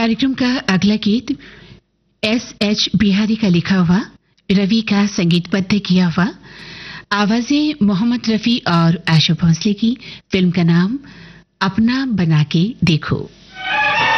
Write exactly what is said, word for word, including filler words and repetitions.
कार्यक्रम का अगला गीत एस एच बिहारी का लिखा हुआ, रवि का संगीतबद्ध किया हुआ, आवाजें मोहम्मद रफी और आशा भोसले की। फिल्म का नाम अपना बना के देखो।